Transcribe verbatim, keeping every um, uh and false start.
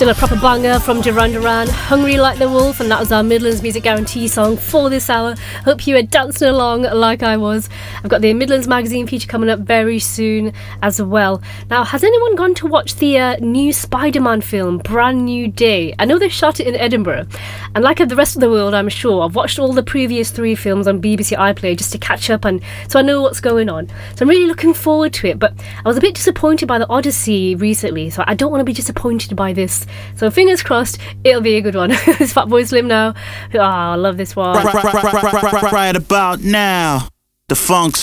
Still a proper banger from Duran Duran, Hungry Like the Wolf, and that was our Midlands Music Guarantee song for this hour. Hope you were dancing along like I was. I've got the Midlands Magazine feature coming up very soon as well. Now, has anyone gone to watch the uh, new Spider-Man film, Brand New Day? I know they shot it in Edinburgh, and like the rest of the world, I'm sure, I've watched all the previous three films on B B C iPlayer just to catch up, and so I know what's going on. So I'm really looking forward to it, but I was a bit disappointed by the Odyssey recently, so I don't want to be disappointed by this. So fingers crossed, it'll be a good one. It's Fatboy Slim now. Oh, I love this one. Right, right, right, right, right, right about now, the funk